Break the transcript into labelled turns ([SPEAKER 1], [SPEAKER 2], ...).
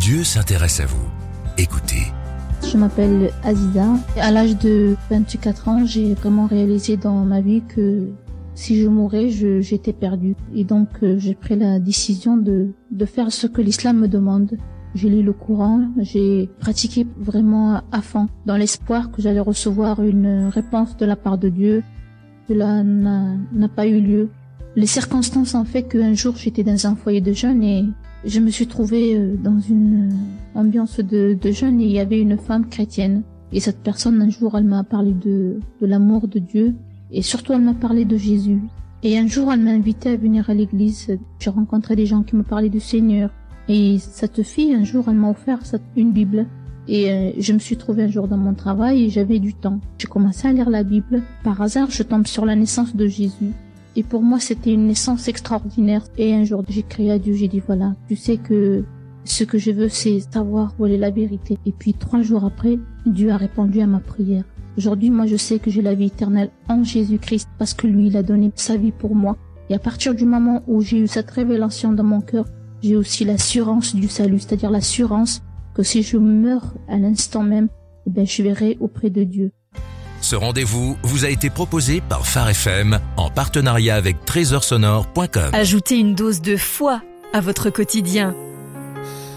[SPEAKER 1] Dieu s'intéresse à vous. Écoutez.
[SPEAKER 2] Je m'appelle Aziza. À l'âge de 24 ans, j'ai vraiment réalisé dans ma vie que si je mourais, j'étais perdue. Et donc, j'ai pris la décision de faire ce que l'islam me demande. J'ai lu le Coran, j'ai pratiqué vraiment à fond, dans l'espoir que j'allais recevoir une réponse de la part de Dieu. Cela n'a pas eu lieu. Les circonstances ont fait qu'un jour, j'étais dans un foyer de jeunes et je me suis trouvée dans une ambiance de jeunes et il y avait une femme chrétienne. Et cette personne, un jour, elle m'a parlé de l'amour de Dieu et surtout, elle m'a parlé de Jésus. Et un jour, elle m'a invitée à venir à l'église. J'ai rencontré des gens qui me parlaient du Seigneur. Et cette fille, un jour, elle m'a offert une Bible. Et je me suis trouvée un jour dans mon travail et j'avais du temps. J'ai commencé à lire la Bible. Par hasard, je tombe sur la naissance de Jésus. Et pour moi, c'était une naissance extraordinaire. Et un jour, j'ai crié à Dieu, j'ai dit, voilà, tu sais que ce que je veux, c'est savoir où est la vérité. Et puis 3 jours après, Dieu a répondu à ma prière. Aujourd'hui, moi, je sais que j'ai la vie éternelle en Jésus-Christ parce que lui, il a donné sa vie pour moi. Et à partir du moment où j'ai eu cette révélation dans mon cœur, j'ai aussi l'assurance du salut, c'est-à-dire l'assurance que si je meurs à l'instant même, je verrai auprès de Dieu.
[SPEAKER 1] Ce rendez-vous vous a été proposé par Phare FM en partenariat avec trésorsonore.com.
[SPEAKER 3] Ajoutez une dose de foi à votre quotidien